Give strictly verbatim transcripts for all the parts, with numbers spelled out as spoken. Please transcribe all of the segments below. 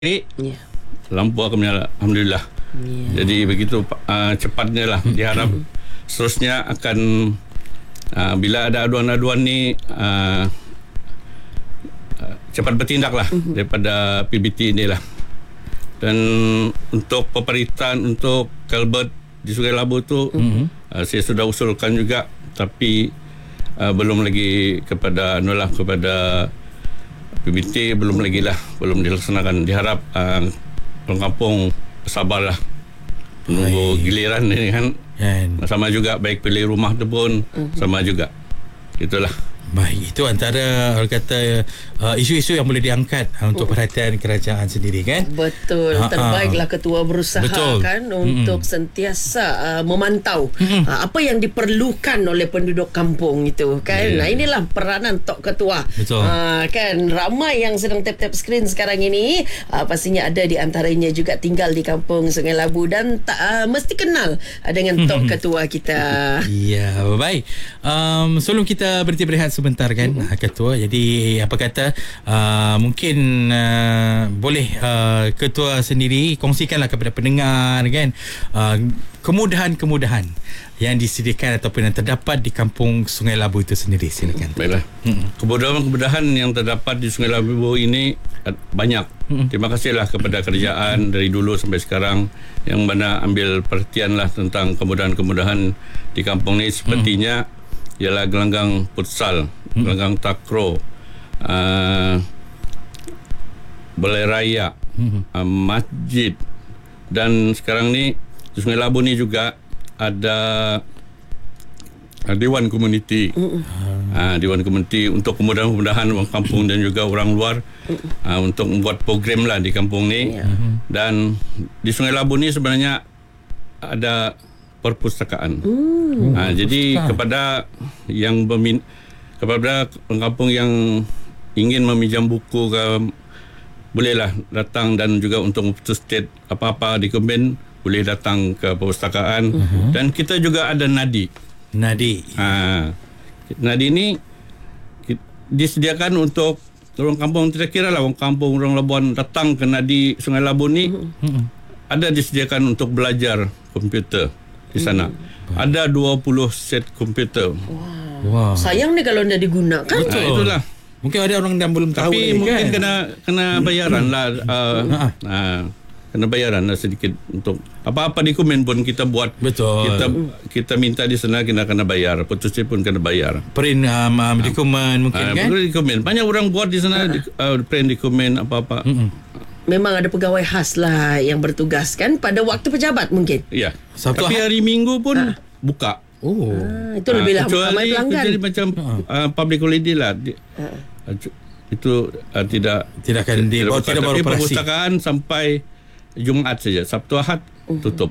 yeah. lampu akan menyala, alhamdulillah. Yeah. Jadi begitu uh, cepatnya lah. Diharap seterusnya akan uh, bila ada aduan-aduan ni uh, uh, cepat bertindak lah mm-hmm. daripada P B T ni lah. Dan untuk peperitaan untuk culvert di Sungai Labu tu mm-hmm. uh, saya sudah usulkan juga, tapi uh, belum lagi kepada anulah kepada P B T belum lagi lah, belum dilaksanakan. Diharap uh, orang kampung sabarlah menunggu giliran ini kan. And sama juga baik pilih rumah tu pun uh-huh. sama juga. Itulah. Baik, itu antara orang kata uh, isu-isu yang boleh diangkat uh, untuk perhatian kerajaan sendiri kan. Betul. Ha, terbaiklah ketua berusaha betul. kan untuk mm-hmm. sentiasa uh, memantau mm-hmm. uh, apa yang diperlukan oleh penduduk kampung itu kan. Yeah. Nah, inilah peranan tok ketua. Betul. Uh, kan ramai yang sedang tap-tap skrin sekarang ini, uh, pastinya ada di antaranya juga tinggal di kampung Sungai Labu dan tak uh, mesti kenal uh, dengan tok ketua kita. Ya, yeah, baik. Um, sebelum kita berhenti berehat sebentar kan uh-huh. ketua, jadi apa kata uh, mungkin uh, boleh uh, ketua sendiri kongsikanlah kepada pendengar kan uh, kemudahan-kemudahan yang disediakan ataupun yang terdapat di kampung Sungai Labu itu sendiri. Silakan. Baiklah. Uh-huh. Kemudahan-kemudahan yang terdapat di Sungai Labu ini banyak. Uh-huh. Terima kasihlah kepada kerajaan dari dulu sampai sekarang yang mana ambil perhatianlah tentang kemudahan-kemudahan di kampung ini. Sepertinya uh-huh. ialah gelanggang futsal, hmm. gelanggang takraw, uh, balai raya, hmm. uh, masjid, dan sekarang ni di Sungai Labu ni juga ada uh, dewan komuniti, hmm. uh, dewan komuniti untuk kemudahan-kemudahan orang kampung dan juga orang luar uh, untuk membuat program lah di kampung ni. Hmm. Dan di Sungai Labu ni sebenarnya ada perpustakaan. Hmm. Ha, jadi kepada yang bermin, kepada orang kampung yang ingin meminjam buku ke, bolehlah datang, dan juga untuk state apa-apa dokumen boleh datang ke perpustakaan. Uh-huh. Dan kita juga ada nadi. Nadi. Ha, nadi ni disediakan untuk orang kampung. Tidak kira lah orang kampung, orang Labuan datang ke nadi Sungai Labu ni, uh-huh. ada disediakan untuk belajar komputer di sana. Hmm. Ada dua puluh set komputer. Wow. Wow. Sayang ni kalau tidak digunakan. Betul. Ha, itulah. Mungkin ada orang yang belum tahu. Tapi mungkin kan? kena kena bayaran lah. Uh, uh, kena bayaran lah sedikit untuk apa-apa dokumen pun kita buat. Betul. Kita kita minta di sana kena kena bayar. Petulis pun kena bayar. Print um, um, dokumen mungkin uh, kan? Dokumen. Banyak orang buat di sana uh, print dokumen apa-apa. Uh-uh. Memang ada pegawai khas lah yang bertugas kan pada waktu pejabat mungkin. Ya. Sabtu Tapi hari Minggu pun ha. buka. Oh. Ha, itu lebih ha, lama ramai pelanggan. Jadi macam ha. uh, public holiday lah. Ha. Uh, itu uh, tidak tidak akan di tidak, tidak tapi perpustakaan sampai Jumaat saja. Sabtu Ahad uh. tutup.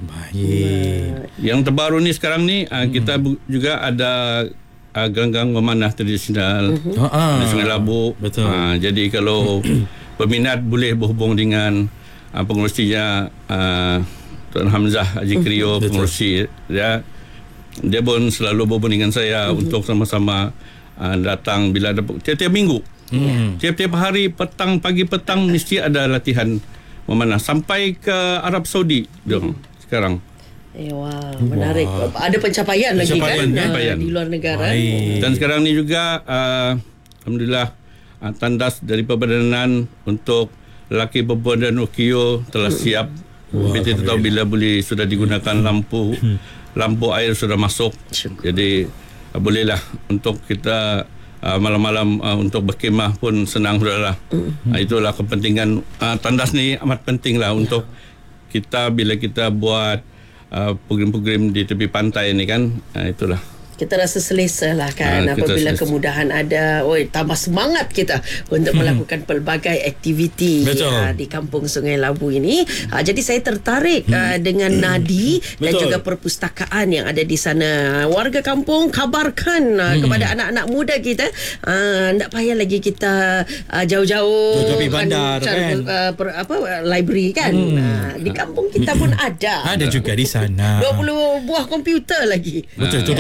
Baik. Yang terbaru ni sekarang ni uh, kita uh-huh. juga ada uh, gelanggang memanah tradisional uh-huh. di Sungai Labu. Betul. Uh, jadi kalau peminat boleh berhubung dengan uh, pengurusinya uh, Tuan Hamzah Haji Krio, mm, pengurusi dia. Dia pun selalu berhubung dengan saya mm-hmm. untuk sama-sama uh, datang bila ada tiap-tiap minggu. Mm. Tiap-tiap hari petang, pagi petang mesti ada latihan memanah sampai ke Arab Saudi mm. sekarang. Eh, wow, menarik. Wow. Ada pencapaian, pencapaian lagi kan pencapaian. di luar negara. Baik. Dan sekarang ni juga uh, alhamdulillah Uh, tandas dari Perbadanan untuk lelaki perempuan dan Ukio telah siap. Wow, kita tahu bila boleh sudah digunakan lampu lampu air sudah masuk. Jadi uh, bolehlah untuk kita uh, malam-malam uh, untuk berkemah pun senang sudahlah. Uh, itulah kepentingan uh, tandas ni amat penting lah untuk kita bila kita buat uh, program-program di tepi pantai ni kan. Uh, itulah. Kita rasa selesa lah kan ha, apabila selesa. kemudahan ada. Oi, tambah semangat kita untuk hmm. melakukan pelbagai aktiviti uh, di kampung Sungai Labu ini. Uh, jadi saya tertarik hmm. uh, dengan nadi Betul. dan juga perpustakaan yang ada di sana. Warga kampung kabarkan uh, hmm. kepada anak-anak muda kita, uh, tak payah lagi kita uh, jauh-jauh tepi bandar kan, kan? Uh, per, apa library kan. Hmm. Uh, di kampung kita pun ada. Ada juga di sana. dua puluh buah komputer lagi. Betul, untuk nadi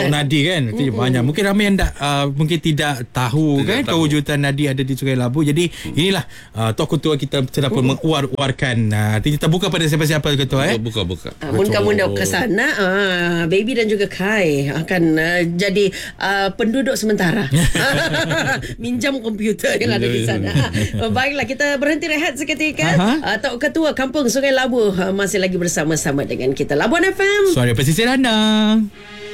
kan. Berarti mm-hmm. banyak. Mungkin ramai yang tak, uh, mungkin tidak tahu tidak kan tahu. Kewujudan Nadi ada di Sungai Labu. Jadi mm. inilah uh, Tok Ketua kita sedang pun mm. menguar-uarkan. Uh, kita buka pada siapa-siapa Ketua eh. Buka buka. Uh, Mun kamu nak ke sana, uh, Baby dan juga Kai akan uh, jadi uh, penduduk sementara. Minjam komputer yang ada di sana. Uh, baiklah, kita berhenti rehat seketika. Uh, Tok Ketua Kampung Sungai Labu uh, masih lagi bersama-sama dengan kita. Labuan F M. Suara pesisir anda.